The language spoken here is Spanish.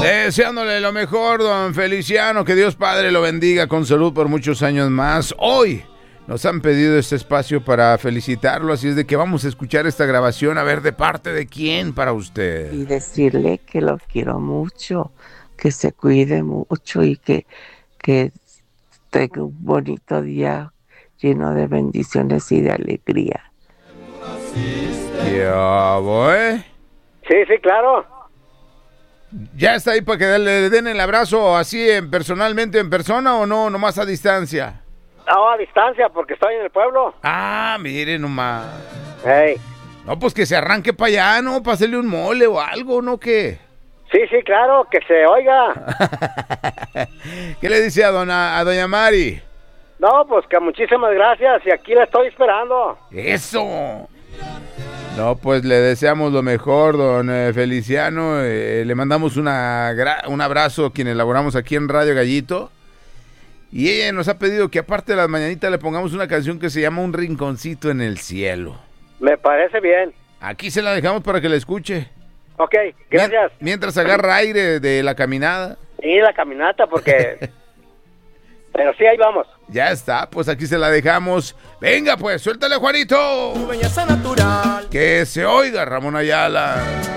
Deseándole lo mejor, don Feliciano, que Dios Padre lo bendiga con salud por muchos años más. Hoy nos han pedido este espacio para felicitarlo, así es de que vamos a escuchar esta grabación, a ver de parte de quién para usted. Y decirle que lo quiero mucho, que se cuide mucho y que tenga un bonito día lleno de bendiciones y de alegría. Ya voy. Sí, claro. ¿Ya está ahí para que le den el abrazo así personalmente en persona o no, nomás a distancia? No, a distancia, porque estoy en el pueblo. Ah, mire nomás. Hey. No, pues que se arranque para allá, ¿no? Para hacerle un mole o algo, ¿no? ¿Qué? Sí, claro, que se oiga. ¿Qué le dice a doña Mari? No, pues que muchísimas gracias y aquí la estoy esperando. ¡Eso! No, pues le deseamos lo mejor, don Feliciano. Le mandamos un abrazo, quien elaboramos aquí en Radio Gallito. Y ella nos ha pedido que aparte de las mañanitas le pongamos una canción que se llama Un Rinconcito en el Cielo. Me parece bien. Aquí se la dejamos para que la escuche. Ok, gracias. Mientras agarra aire de la caminada. Sí, la caminata, porque... Pero sí, ahí vamos. Ya está, pues aquí se la dejamos. Venga, pues, suéltale, Juanito. Tu belleza natural. Que se oiga, Ramón Ayala.